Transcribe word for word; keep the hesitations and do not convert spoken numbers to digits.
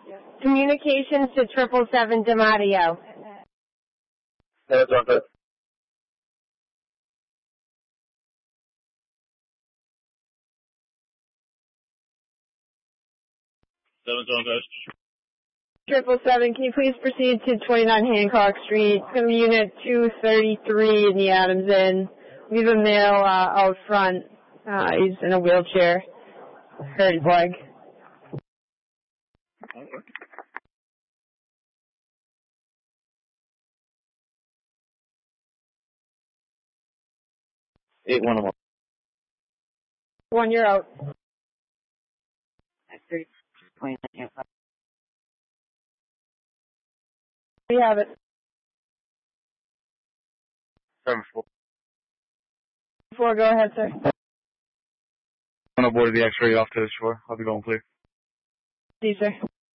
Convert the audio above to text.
Communications to triple seven D'Amadio. That's on good. Seven's on good. Triple seven, can you please proceed to twenty-nine Hancock Street? It's going to be unit two thirty-three in the Adams Inn. We have a male uh, out front. Uh, he's in a wheelchair. Hurt his leg. Okay. Eight one one. One, you're out. We have it. Seven four. Four, go ahead, sir. On board the X-ray off to the shore. I'll be going clear. See, sir.